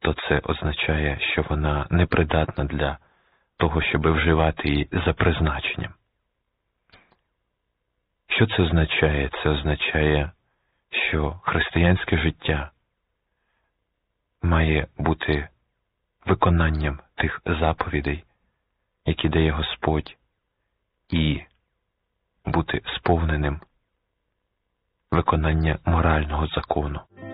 то це означає, що вона непридатна для того, щоб вживати її за призначенням. Що це означає? Це означає, що християнське життя має бути виконанням тих заповідей, які дає Господь, і бути сповненим виконання морального закону.